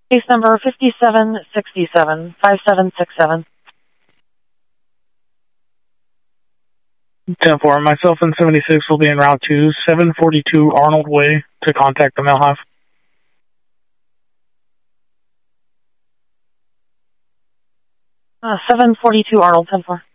Case number 5767, 5767. 10-4, myself and 76 will be en route to 742 Arnold Way to contact the mail hive. Uh, 742 Arnold, 10-4.